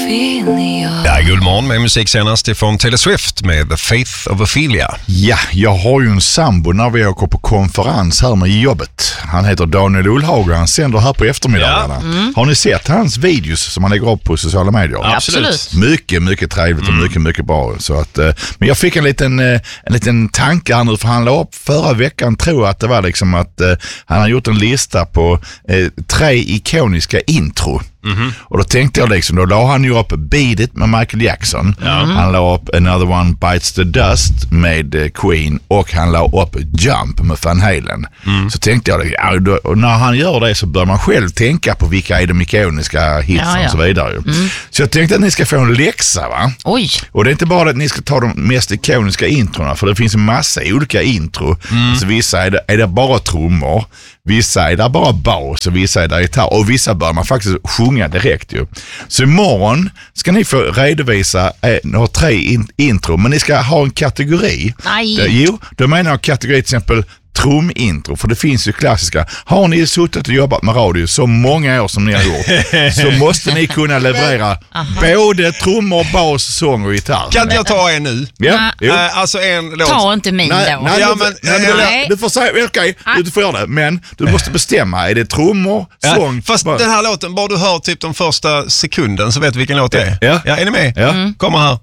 Ophelia. Ja, guldmorgon med musik senast ifrån Taylor Swift med The Faith of Ophelia. Ja, jag har ju en sambo när vi åker på konferens här med jobbet. Han heter Daniel Ullhagen, han sänder här på eftermiddagarna. Ja. Har ni sett hans videos som han lägger upp på sociala medier? Ja, absolut. Mycket, mycket trevligt och mycket bra. Så att, men jag fick en liten tanke här nu, för han la upp förra veckan, tror jag att det var liksom att han har gjort en lista på 3 ikoniska intro. Och då tänkte jag liksom, då la han ju upp Beat It med Michael Jackson. Han la upp Another One Bites the Dust med Queen, och han la upp Jump med Van Halen. Så tänkte jag, och när han gör det så bör man själv tänka på vilka är de ikoniska hitsen och så vidare. Så jag tänkte att ni ska få en läxa, va? Oj. Och det är inte bara att ni ska ta de mest ikoniska introna, för det finns en massa olika intro. Så vissa är det bara trummor, vissa är det bara bas och vissa är det gitarr, och vissa bör man faktiskt sjunga direkt ju. Så imorgon ska ni få redovisa 3 intro, men ni ska ha en kategori. Nej. Då menar jag kategori till exempel trumintro, för det finns ju klassiska. Har ni suttit och jobbat med radio så många år som ni har gjort, så måste ni kunna leverera både trummor, bas, sång och gitarr. Kan jag ta en nu? Ja. Alltså en låt. Ta inte min då. Du får säga, okej, du får göra det, men du måste bestämma, är det trummor, sång? Fast den här låten, bara du hör typ de första sekunden så vet du vilken låt det är. Ja. Är ni med? Ja. Kommer här.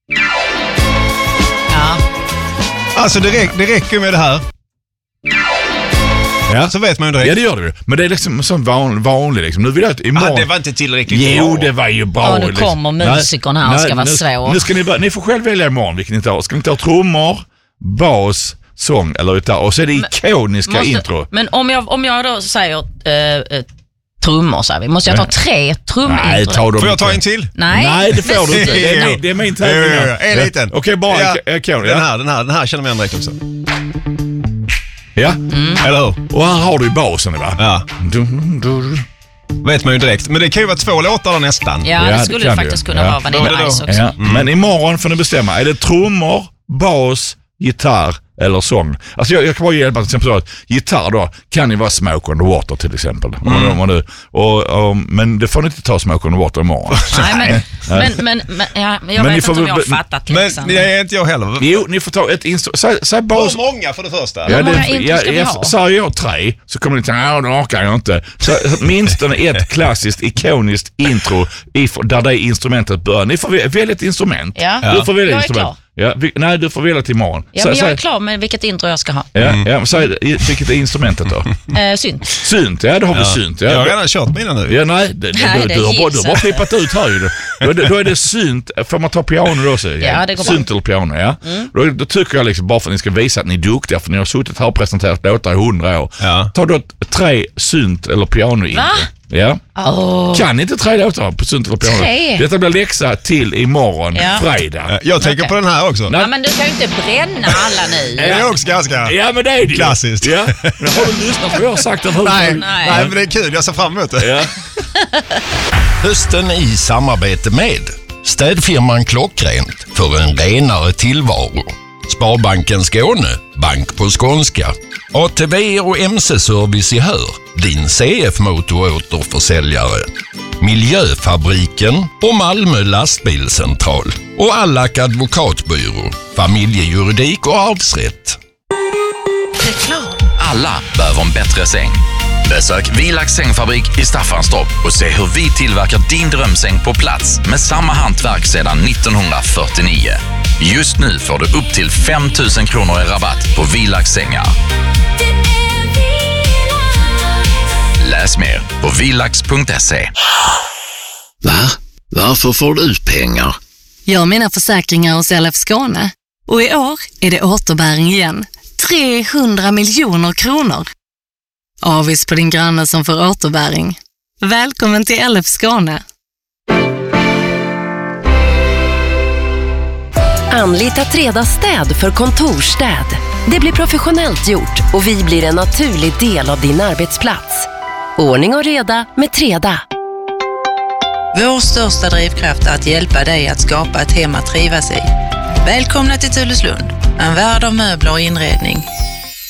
Ja. Alltså det räcker med det här. Ja. Så vet man ju direkt. Ja, det gör du. Men det är liksom som vanlig liksom. Nu vill jag att imorgon... det var inte tillräckligt bra. Jo, det var ju bra. Ja, nu kommer musikern här och ska vara svår. Nu ska ni får själv välja imorgon vilken ni tar. Ska ni ta trummor, bas, sång eller gitarr? Och så är det ikoniska intro. Men om jag då säger trummor, så här, måste jag ta 3 trumintro? Nej, får jag ta en till? Nej, det får du inte. Det är min tävling. En liten. Okej, bara Den här känner man igen direkt också. Ja. Eller hur? Och här har du ju basen, va? Ja. Vet man ju direkt. Men det kan ju vara 2 låtar då nästan. Ja, det skulle det faktiskt kunna vara Vanilla Ice också. Ja. Men imorgon får ni bestämma. Är det trummor, bas, gitarr eller sång? Alltså jag kan bara hjälpa till exempel så att gitarr då kan ju vara Smoke on the Water till exempel. Men det får ni inte ta Smoke on the Water imorgon. Nej, men jag vet inte om jag har fattat liksom. Men det är inte jag heller. Jo, ni får ta ett instrument. Säg bas. Hur många för det första? Hur många intro ska vi ha? Säger jag 3 så kommer ni tänka, det orkar jag inte. Så minst ett klassiskt, ikoniskt intro där det instrumentet bör. Ni får välja ett instrument. Ja. Du får välja jag instrument. Är klar. Ja, nej, du får välja till imorgon. Ja, men jag är klar med vilket intro jag ska ha. Ja, säg vilket är instrumentet då? Synt. Synt, ja, det har vi synt. Ja. Jag har redan kört mina nu. Ja, nej, du har bara flippat ut här ju. Då är det synt. Får man ta piano då så? Ja, det går synt eller piano, ja. Då tycker jag liksom, bara för att ni ska visa att ni är duktiga, för ni har suttit här och presenterat låtar i 100 år. Ja. Ta då 3 synt eller piano in. Ja. Kan inte 3 låtar på synt eller piano? 3. Detta blir läxa till imorgon, fredag. Jag tänker på den här också. Ja, men du kan ju inte bränna alla nu. Det är också ganska men det är det. Klassiskt. Ja. Men har du lyssnat på vad jag har sagt? Nej, men det är kul. Jag ser fram emot det. Ja. Hösten i samarbete med städfirman Klockrent för en renare tillvaro. Sparbanken Skåne, bank på skånska. ATV och MC-service i Hör, din CF-motoråterförsäljare. Miljöfabriken och Malmö lastbilscentral. Och Allak advokatbyrå, familjejuridik och arvsrätt. Alla behöver en bättre säng. Besök Vilax sängfabrik i Staffanstorp och se hur vi tillverkar din drömsäng på plats med samma hantverk sedan 1949. Just nu får du upp till 5 000 kronor i rabatt på Vilax sängar. Läs mer på vilax.se. Va? Varför får du ut pengar? Jag har mina försäkringar hos LF Skåne. Och i år är det återbäring igen. 300 miljoner kronor. Avis på din granne som får återbäring. Välkommen till LF Skåne. Anlita Treda städ för kontorsstäd. Det blir professionellt gjort och vi blir en naturlig del av din arbetsplats. Ordning och reda med Treda. Vår största drivkraft är att hjälpa dig att skapa ett hem att trivas i. Välkomna till Tuleslund, en värld av möbler och inredning.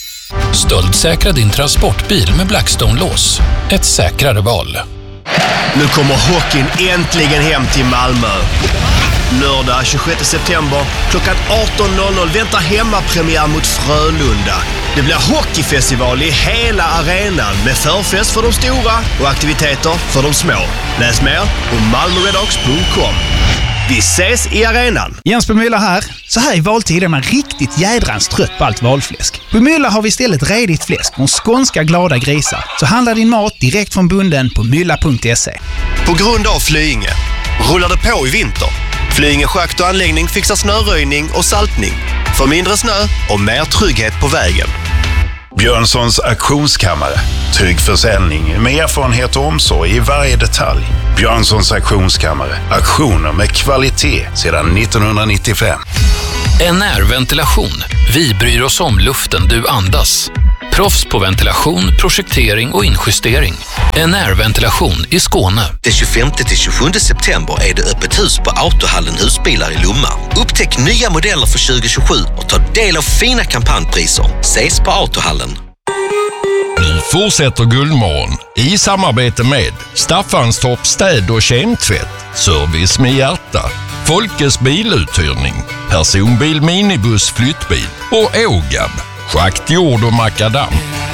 Stöldsäkra din transportbil med Blackstone-lås. Ett säkrare val. Nu kommer hockeyn äntligen hem till Malmö. Lördag 26 september klockan 18.00 väntar hemmapremiär mot Frölunda. Det blir hockeyfestival i hela arenan med förfest för de stora och aktiviteter för de små. Läs mer på malmoredaks.com. Vi ses i arenan. Jens på Mylla här. Så här i valtid är man riktigt jädrans trött på allt valfläsk. På Mylla har vi istället redigt fläsk från skånska glada grisar. Så handlar din mat direkt från bunden på mylla.se. På grund av Flyinge rullar det på i vinter. Flyinge schakt och anläggning fixar snöröjning och saltning. För mindre snö och mer trygghet på vägen. Björnssons auktionskammare. Trygg försäljning med erfarenhet och omsorg i varje detalj. Björnssons auktionskammare. Auktioner med kvalitet sedan 1995. NR Ventilation. Vi bryr oss om luften du andas. Proffs på ventilation, projektering och injustering. NR Ventilation i Skåne. Den 25-27 september är det öppet hus på Autohallen Husbilar i Lomma. Upptäck nya modeller för 2027 och ta del av fina kampanjpriser. Ses på Autohallen. Nu fortsätter Guldmorgon i samarbete med Staffanstorp städ- och kemtvätt, service med hjärta, Folkes biluthyrning, personbil, minibuss, flyttbil och Ågab, schakt, jord och makadam.